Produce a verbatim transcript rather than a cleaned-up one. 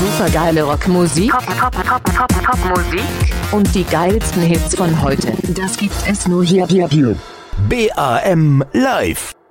supergeile Rockmusik, Top, Top, Top, Top, Top Musik und die geilsten Hits von heute. Das gibt es nur hier, hier, hier. B A M Live.